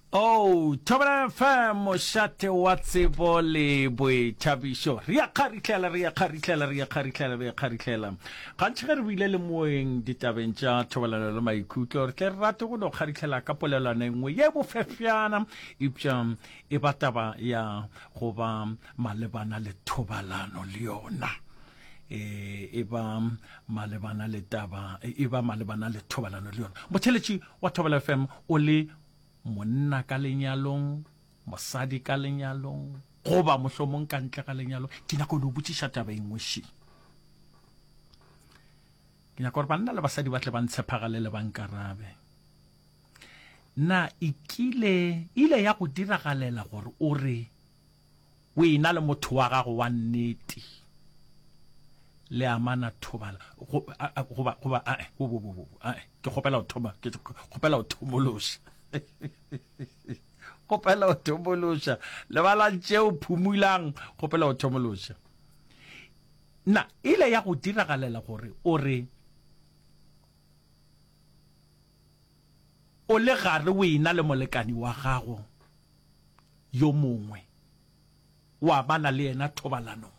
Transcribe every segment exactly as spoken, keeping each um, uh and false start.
Oh, Thobalano F M mošate wa tsebo le boithabišo re a kgarihlela re a kgarihlela re a kgarihlela re a kgarihlela gantši ge re buile le moeng ditabeng tša thobalano le maikutlo re tle re rate go no kgarihlela ka polelwana engwe ye bofefjana epša e ba taba ya go ba malebana le thobalano le yona e e ba malebana le taba e ba malebana le thobalano le yona motheletši wa Thobalano F M o le monna ka lenyalong mosadi ka lenyalong goba mohlomong ka ntle ka lenyalong ke nyaka go botšiša taba engwe she ke nyaka gore banna le basadi ba tle ba ntshepagale le bankarabe na ikile ile ya go diragalela gore o re o ena le motho wa gago wa nnete le amana thobala goba goba ke kgopela go thoba ke kgopela go thomološa kgopela go thomološa lebala tšeo phumulang kgopela go thomološa na ile ya go diragalela gore o re o le gare o ena le molekani wa gago yo mongwe wa bana le yena thobalano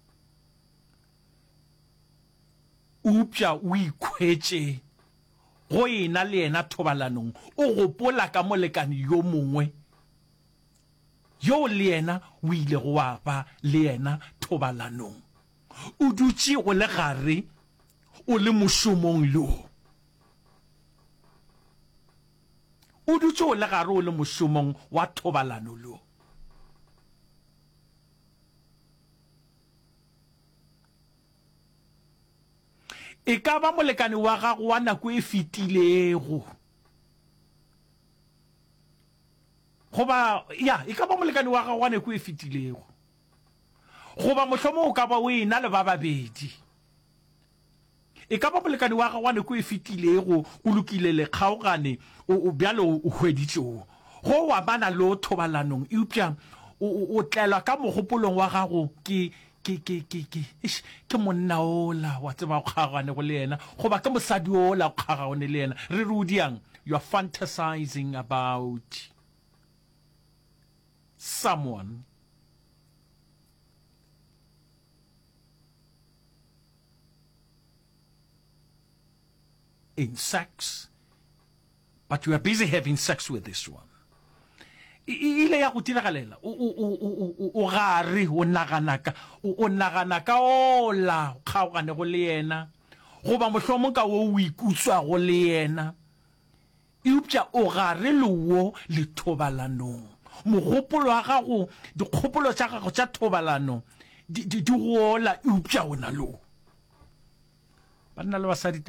upša o ikhwetše go ena le yena thobalanong o gopola ka molekani yo mongwe yo le yena o ile go wa ba le yena thobalanong o dutše go le gare o le mošomong lo o dutše go le gare o le mošomong wa thobalano lo e ka ba molekani wa gago wa nako e fetilego goba ya e ka ba molekani wa gago wa nako e fetilego goba mohlomong o ka ba o ena le ba babedi e ka ba molekani wa gago wa nako e fetilego o lokile le kgaogane o bjalo o hweditšego go wa bana lo thobalanong eupša o tlelwa ka mogopolong wa gago ke ke ke ke ke ke monna ola wa tseba go kgagane go le yena goba ke mosadi ola go kgagane le yena re re o diang you are fantasizing about someone in sex but you are busy having sex with this one ile ya go diragalela o o o gare o naganaka o naganaka ola kgaogane go le yena goba mohlomong ka o o ikutswa go le yena eupša o gare le wo le thobalanong mogopolo wa gago dikgopolo tša gago tša thobalano di gola eupša o na lo banna le basadi